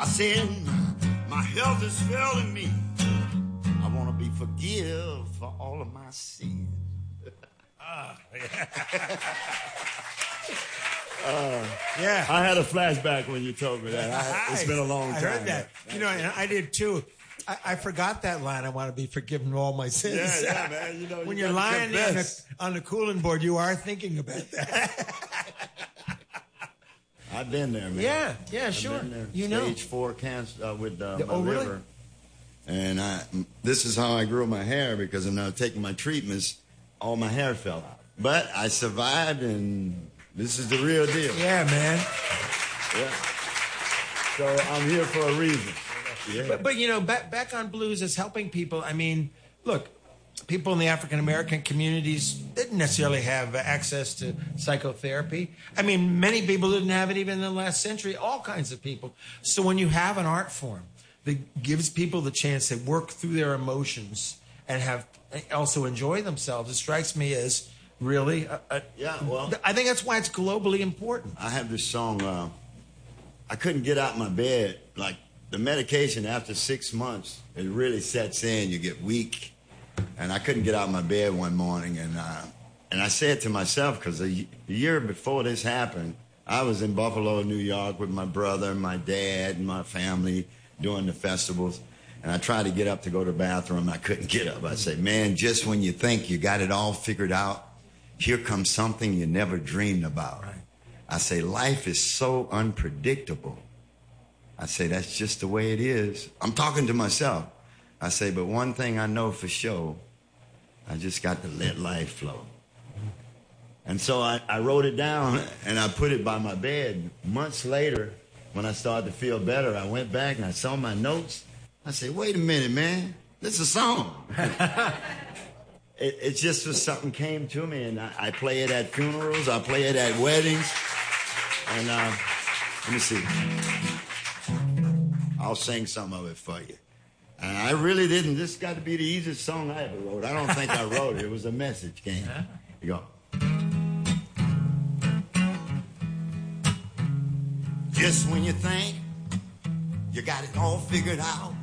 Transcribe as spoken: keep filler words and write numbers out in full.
I said, my health is failing me. I want to be forgiven for all of my sins. Ah, yeah. uh, yeah. I had a flashback when you told me that. I, it's been a long I time. I heard that. You know, and I did too. I, I forgot that line. I want to be forgiven for all my sins. Yeah, yeah, man. You know, when you you're lying there on the, on the cooling board, you are thinking about that. I've been there, man. Yeah, yeah, I've sure. Been there. You Stage know. Stage four cancer uh, with uh, The, my oh, liver. really? And I, this is how I grew my hair, because when I was taking my treatments, all my hair fell out. But I survived, and this is the real deal. Yeah, man. Yeah. So I'm here for a reason. Yeah. But, but you know, back, back on Blues is helping people. I mean, look, people in the African American communities didn't necessarily have access to psychotherapy. I mean, many people didn't have it even in the last century, all kinds of people. So when you have an art form that gives people the chance to work through their emotions and have also enjoy themselves, it strikes me as really a, a, yeah, well, I think that's why it's globally important. I have this song, uh, I couldn't get out of my bed. Like, the medication after six months, it really sets in. You get weak. And I couldn't get out of my bed one morning. And uh, and I said to myself, because a, a year before this happened, I was in Buffalo, New York with my brother, my dad, and my family doing the festivals. And I tried to get up to go to the bathroom. I couldn't get up. I said, man, just when you think you got it all figured out, here comes something you never dreamed about. Right. I say, life is so unpredictable. I say, that's just the way it is. I'm talking to myself. I say, but one thing I know for sure, I just got to let life flow. And so I, I wrote it down, and I put it by my bed. Months later, when I started to feel better, I went back and I saw my notes. I said, wait a minute, man, this is a song. it, it just was something came to me, and I, I play it at funerals, I play it at weddings. And uh, let me see. I'll sing some of it for you. And I really didn't. This got to be the easiest song I ever wrote. I don't think I wrote it. It was a message game. You go. Just when you think you got it all figured out,